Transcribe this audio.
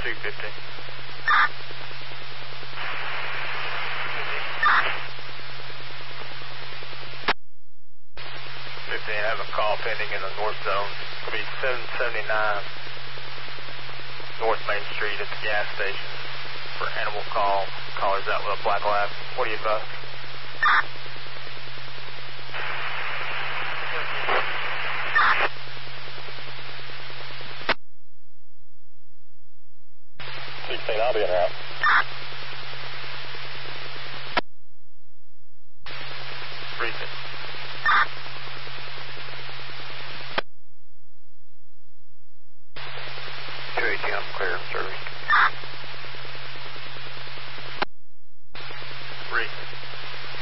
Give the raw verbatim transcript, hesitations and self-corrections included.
two fifty. fifteen, I have a call pending in the north zone. It'll be seven seventy-nine North Main Street at the gas station for animal call. Caller's out with a black lab. What do you advise? sixteen, I'll be in route.